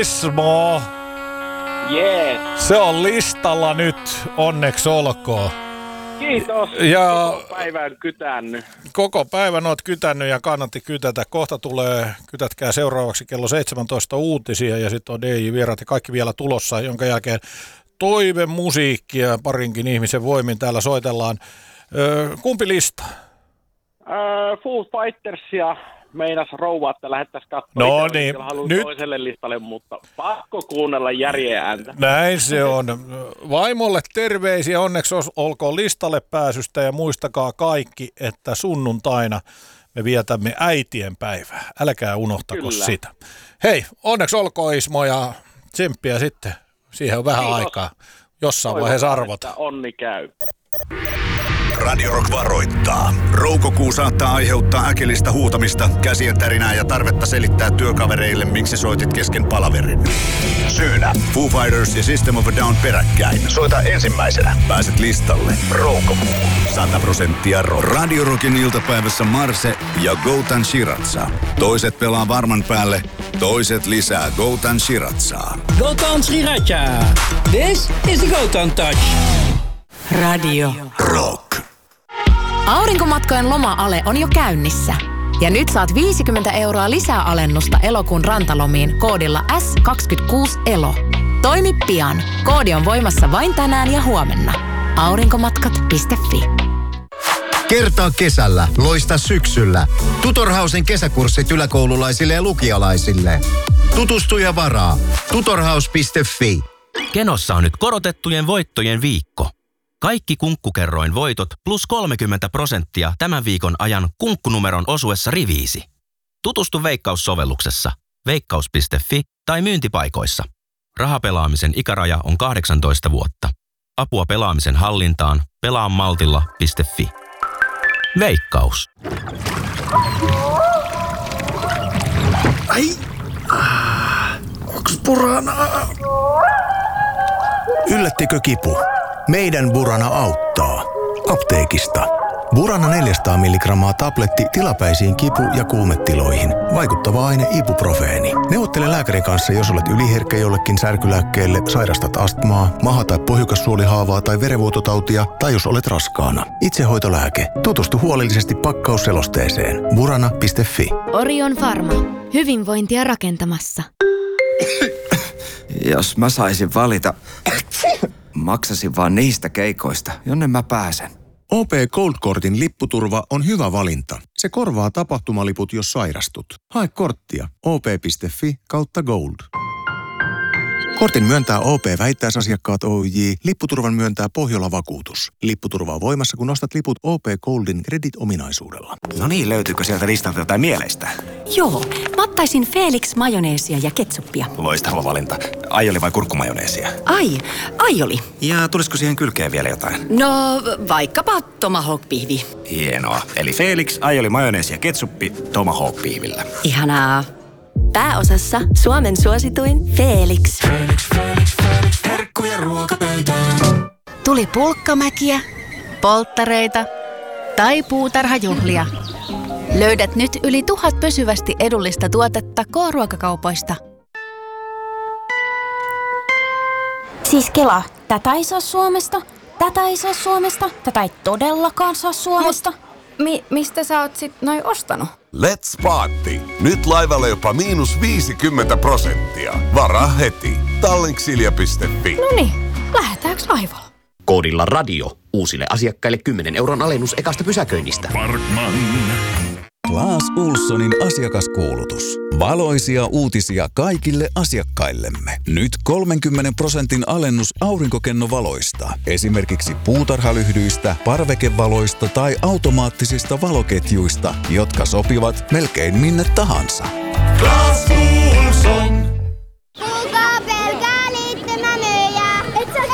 Ismo. Jees. Se on listalla nyt, onneksi olkoon. Kiitos. Ja koko päivän kytännyt. Koko päivän oot kytännyt ja kannatti kytätä. Kohta tulee, kytätkää seuraavaksi kello 17 uutisia ja sitten on DJ-vierat ja kaikki vielä tulossa, jonka jälkeen toivemusiikkia parinkin ihmisen voimin täällä soitellaan. Kumpi lista? Foo Fightersia meinas rouva, että lähettäisiin katsomaan. No niin, nyt toiselle listalle, mutta pakko kuunnella järjen ääntä. Näin se on. Vaimolle terveisiä, onneksi olkoon listalle pääsystä ja muistakaa kaikki, että sunnuntaina me vietämme äitien päivää. Älkää unohtako Kyllä. sitä. Hei, onneksi olkoon Ismo ja tsemppiä sitten. Siihen on vähän aikaa. Jossain vaiheessa arvota. Onni käy. Radio Rock varoittaa. Roukokuu saattaa aiheuttaa äkillistä huutamista, käsien tärinää ja tarvetta selittää työkavereille, miksi soitit kesken palaverin. Syynä Foo Fighters ja System of a Down peräkkäin. Soita ensimmäisenä. Pääset listalle. Roukokuu. 100% rock. Radio Rockin iltapäivässä Marse ja Goutan Shiratsa. Toiset pelaa varman päälle, toiset lisää Goutan Shiratsaa. Goutan Sriracha. This is the Goutan Touch. Radio Rock. Aurinkomatkojen loma-ale on jo käynnissä. Ja nyt saat 50 € lisää alennusta elokuun rantalomiin koodilla S26ELO. Toimi pian. Koodi on voimassa vain tänään ja huomenna. Aurinkomatkat.fi. Kertaa kesällä, loista syksyllä. Tutorhausen kesäkurssit yläkoululaisille ja lukialaisille. Tutustu ja varaa. Tutorhaus.fi. Kenossa on nyt korotettujen voittojen viikko. Kaikki Kunkkukerroin voitot plus 30% tämän viikon ajan kunkkunumeron osuessa riviisi. Tutustu Veikkaus-sovelluksessa, veikkaus.fi tai myyntipaikoissa. Rahapelaamisen ikäraja on 18 vuotta. Apua pelaamisen hallintaan pelaamaltilla.fi. Veikkaus. Ai, onks Buranaa? Yllättikö kipu? Meidän Burana auttaa. Apteekista. Burana 400 mg tabletti tilapäisiin kipu- ja kuumetiloihin. Vaikuttava aine ibuprofeeni. Neuvottele lääkärin kanssa, jos olet yliherkkä jollekin särkylääkkeelle, sairastat astmaa, maha- tai pohjukassuolihaavaa tai verenvuototautia, tai jos olet raskaana. Itsehoitolääke. Tutustu huolellisesti pakkausselosteeseen. Burana.fi. Orion Pharma. Hyvinvointia rakentamassa. Jos mä saisin valita, maksasin vaan niistä keikoista, jonne mä pääsen. OP Gold-kortin lipputurva on hyvä valinta. Se korvaa tapahtumaliput, jos sairastut. Hae korttia op.fi/gold. Kortin myöntää OP Vähittäisasiakkaat Oyj. Lipputurvan myöntää Pohjola Vakuutus. Lipputurva on voimassa, kun ostat liput OP Goldin Credit-ominaisuudella. No niin, löytyykö sieltä listalta jotain mieleistä? Joo, mä ottaisin Felix majoneesia ja ketsuppia. Loistava valinta. Aioli vai kurkkumajoneesia? Aioli. Ja tulisiko siihen kylkeen vielä jotain? No, vaikkapa tomahawk-pihvi. Hienoa. Eli Felix, aioli, majoneesi ja ketsuppi tomahawk-pihvillä. Ihanaa. Pääosassa Suomen suosituin Felix. Herkkuja ruokapöytään. Tuli pulkkamäkiä, polttareita tai puutarhajuhlia. Löydät nyt yli 1000 pysyvästi edullista tuotetta K-ruokakaupoista. Siis Kela, tätä ei saa Suomesta, tätä ei saa Suomesta, tätä ei todellakaan saa Suomesta. Mistä sä oot sit noin ostanut? Let's Party. Nyt laivalla jopa -50%. Varaa heti. Tallinksilja.fi. Noniin, lähdetäänkö laivalla? Koodilla radio. Uusille asiakkaille 10 € alennus ekasta pysäköinnistä. Parkman. Claes Ohlsonin asiakaskuulutus. Valoisia uutisia kaikille asiakkaillemme. Nyt 30% alennus aurinkokennovaloista. Esimerkiksi puutarhalyhdyistä, parvekevaloista tai automaattisista valoketjuista, jotka sopivat melkein minne tahansa. Claes Ohlson. Kuulkaa pelkää liittymämyyjä.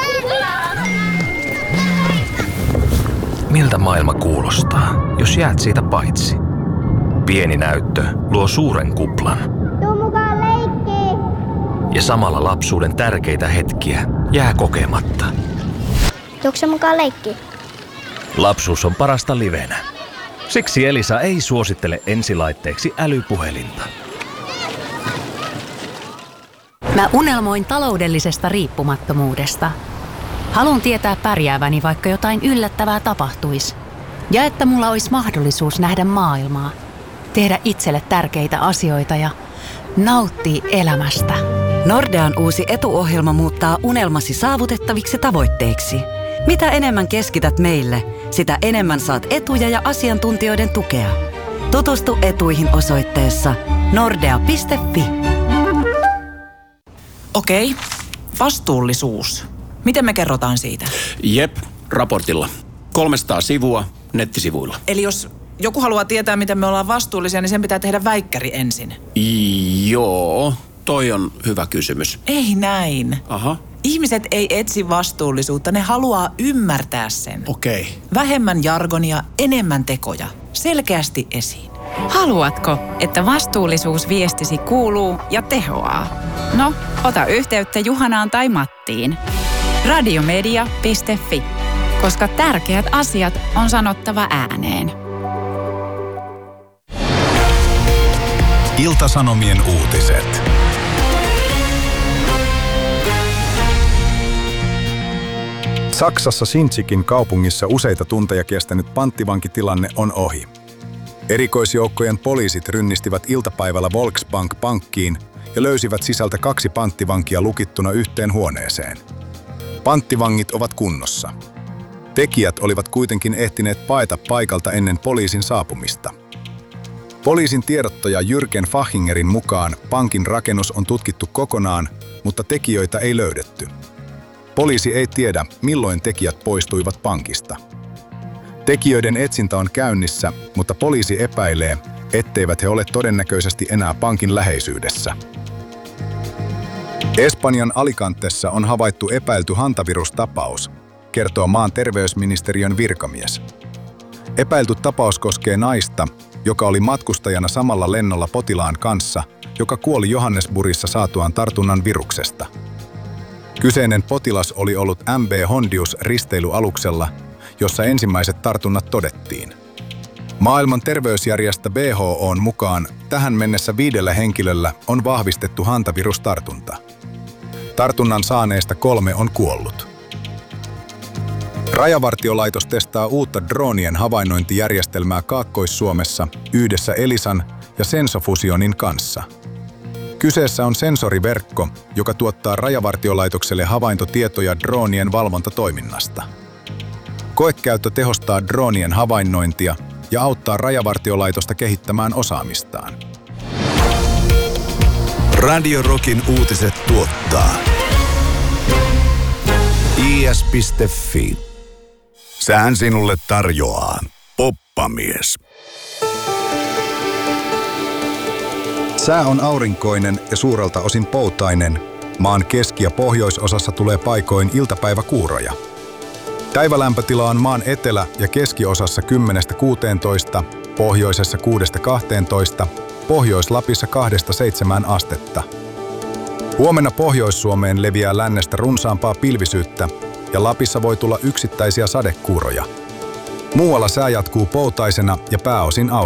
Miltä maailma kuulostaa, jos jäät siitä paitsi? Pieni näyttö luo suuren kuplan. Tuu mukaan leikkiin. Ja samalla lapsuuden tärkeitä hetkiä jää kokematta. Tuutko se mukaan leikkiin? Lapsuus on parasta livenä. Siksi Elisa ei suosittele ensilaitteeksi älypuhelinta. Mä unelmoin taloudellisesta riippumattomuudesta. Haluan tietää pärjääväni, vaikka jotain yllättävää tapahtuisi. Ja että mulla olisi mahdollisuus nähdä maailmaa, tehdä itselle tärkeitä asioita ja nauttia elämästä. Nordean uusi etuohjelma muuttaa unelmasi saavutettaviksi tavoitteiksi. Mitä enemmän keskität meille, sitä enemmän saat etuja ja asiantuntijoiden tukea. Tutustu etuihin osoitteessa nordea.fi. Okei, vastuullisuus. Miten me kerrotaan siitä? Jep, raportilla. 300 sivua nettisivuilla. Eli jos joku haluaa tietää, miten me ollaan vastuullisia, niin sen pitää tehdä väikkäri ensin. Joo, toi on hyvä kysymys. Ei näin. Aha. Ihmiset ei etsi vastuullisuutta, ne haluaa ymmärtää sen. Okei. Vähemmän jargonia, enemmän tekoja. Selkeästi esiin. Haluatko, että vastuullisuusviestisi kuuluu ja tehoaa? No, ota yhteyttä Juhanaan tai Mattiin. Radiomedia.fi, koska tärkeät asiat on sanottava ääneen. Ilta-Sanomien uutiset. Saksassa Sinzikin kaupungissa useita tunteja kestänyt panttivankitilanne on ohi. Erikoisjoukkojen poliisit rynnistivät iltapäivällä Volksbank-pankkiin ja löysivät sisältä 2 panttivankia lukittuna yhteen huoneeseen. Panttivangit ovat kunnossa. Tekijät olivat kuitenkin ehtineet paeta paikalta ennen poliisin saapumista. Poliisin tiedottaja Jürgen Fachingerin mukaan pankin rakennus on tutkittu kokonaan, mutta tekijöitä ei löydetty. Poliisi ei tiedä, milloin tekijät poistuivat pankista. Tekijöiden etsintä on käynnissä, mutta poliisi epäilee, etteivät he ole todennäköisesti enää pankin läheisyydessä. Espanjan Alicantessa on havaittu epäilty hantavirustapaus, kertoo maan terveysministeriön virkamies. Epäilty tapaus koskee naista, joka oli matkustajana samalla lennolla potilaan kanssa, joka kuoli Johannesburgissa saatuaan tartunnan viruksesta. Kyseinen potilas oli ollut MB Hondius risteilyaluksella, jossa ensimmäiset tartunnat todettiin. Maailman terveysjärjestö WHO:n mukaan tähän mennessä 5 henkilöllä on vahvistettu hantavirustartunta. Tartunnan saaneista 3 on kuollut. Rajavartiolaitos testaa uutta droonien havainnointijärjestelmää Kaakkois-Suomessa yhdessä Elisan ja Sensofusionin kanssa. Kyseessä on sensoriverkko, joka tuottaa Rajavartiolaitokselle havaintotietoja droonien valvontatoiminnasta. Koekäyttö tehostaa droonien havainnointia ja auttaa Rajavartiolaitosta kehittämään osaamistaan. Radio Rockin uutiset tuottaa is.fi. Sään sinulle tarjoaa Poppamies. Sää on aurinkoinen ja suurelta osin poutainen. Maan keski- ja pohjoisosassa tulee paikoin iltapäiväkuuroja. Päivälämpötila on maan etelä- ja keskiosassa 10–16, pohjoisessa 6–12, Pohjois-Lapissa 2–7 astetta. Huomenna Pohjois-Suomeen leviää lännestä runsaampaa pilvisyyttä ja Lapissa voi tulla yksittäisiä sadekuuroja. Muualla sää jatkuu poutaisena ja pääosin aurinkoinen.